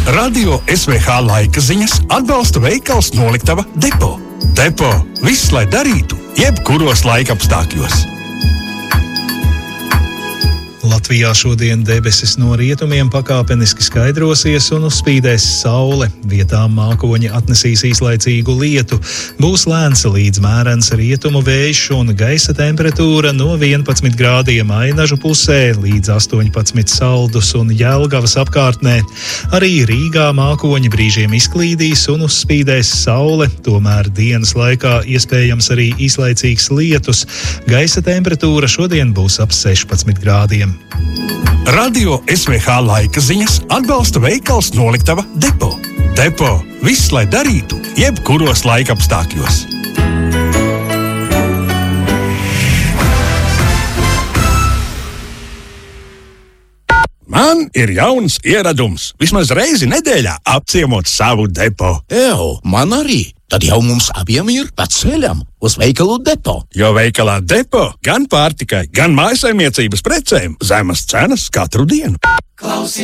Radio SVH laika ziņas atbalsta veikals Noliktava Depo. Depo – viss, lai darītu, jebkuros laikapstākļos. Latvijā šodien debesis no rietumiem pakāpeniski skaidrosies un uzspīdēs saule. Vietām mākoņi atnesīs īslaicīgu lietu. Būs lēns līdz mērens rietumu vējš un gaisa temperatūra no 11 grādiem Ainažu pusē līdz 18 Saldus un Jelgavas apkārtnē. Arī Rīgā mākoņi brīžiem izklīdīs un uzspīdēs saule, tomēr dienas laikā iespējams arī īslaicīgs lietus. Gaisa temperatūra šodien būs ap 16 grādiem. Radio SVH laika ziņas atbalsta veikals Noliktava Depo. Depo – viss, lai darītu, jebkuros laikapstākļos. Man ir jauns ieradums. Vismaz reizi nedēļā apciemot savu depo. Man arī. Tad jau mums abiem ir pa ceļam uz veikalu Depo. Jo veikalā Depo gan pārtikai, gan mājasaimniecības precēm zemas cenas katru dienu. Klausies!